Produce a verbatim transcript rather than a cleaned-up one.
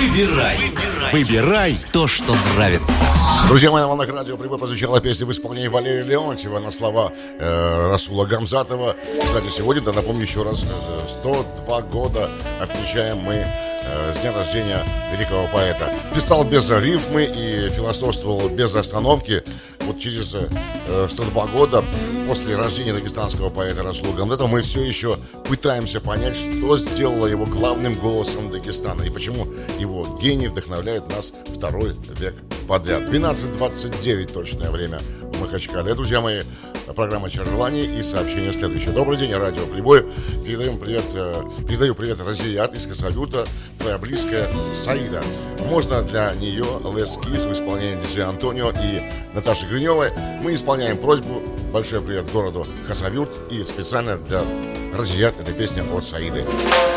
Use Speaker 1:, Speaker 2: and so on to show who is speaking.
Speaker 1: Выбирай. Выбирай то, что нравится.
Speaker 2: Друзья мои, на волнах радио «Прибой» прозвучала песня в исполнении Валерия Леонтьева на слова э, Расула Гамзатова. Кстати, сегодня, да, напомню еще раз, сто два года отмечаем мы э, с дня рождения великого поэта. Писал без рифмы и философствовал без остановки. Вот через э, сто два года после рождения дагестанского поэта Расула Гамзатова мы все еще пытаемся понять, что сделало его главным голосом Дагестана и почему его гений вдохновляет нас второй век подряд. двенадцать двадцать девять точное время в Махачкале. Друзья мои, программа «Чар желаний» и сообщение следующее. Добрый день, радио «Прибой». Передаем привет, э, передаю привет Разият из Хасавюрта, твоя близкая Саида. Можно для нее «Less Kiss» в исполнении диджея Антонио и Наташи Гриневой. Мы исполняем просьбу. Большой привет городу Хасавюрт и специально для Разият эта песня от Саиды.